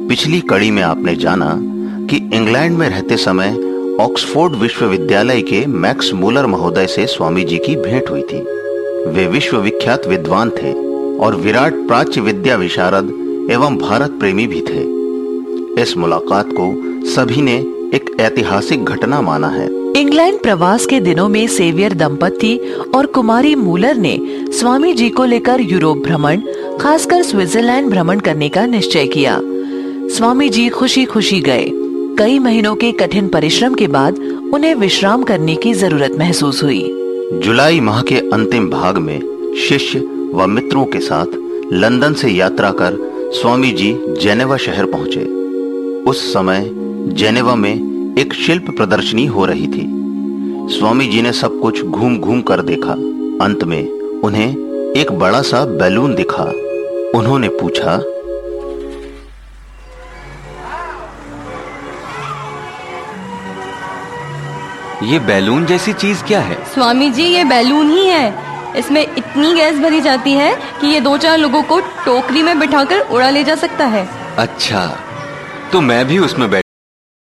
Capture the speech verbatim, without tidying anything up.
पिछली कड़ी में आपने जाना कि इंग्लैंड में रहते समय ऑक्सफोर्ड विश्वविद्यालय के मैक्स मूलर महोदय से स्वामी जी की भेंट हुई थी। वे विश्वविख्यात विद्वान थे और विराट प्राच्य विद्या विशारद एवं भारत प्रेमी भी थे। इस मुलाकात को सभी ने एक ऐतिहासिक घटना माना है। इंग्लैंड प्रवास के दिनों में सेवियर दंपति और कुमारी मूलर ने स्वामी जी को लेकर यूरोप भ्रमण, खासकर स्विट्जरलैंड भ्रमण करने का निश्चय किया। स्वामी जी खुशी खुशी गए। कई महीनों के कठिन परिश्रम के बाद उन्हें विश्राम करने की जरूरत महसूस हुई। जुलाई माह के अंतिम भाग में शिष्य व मित्रों के साथ लंदन से यात्रा कर स्वामी जी जेनेवा शहर पहुंचे। उस समय जेनेवा में एक शिल्प प्रदर्शनी हो रही थी। स्वामी जी ने सब कुछ घूम घूम कर देखा। अंत में उन्हें एक बड़ा सा बैलून दिखा। उन्होंने पूछा, ये बैलून जैसी चीज क्या है? स्वामी जी, ये बैलून ही है। इसमें इतनी गैस भरी जाती है कि ये दो चार लोगों को टोकरी में बिठाकर उड़ा ले जा सकता है। अच्छा, तो मैं भी उसमें बैठ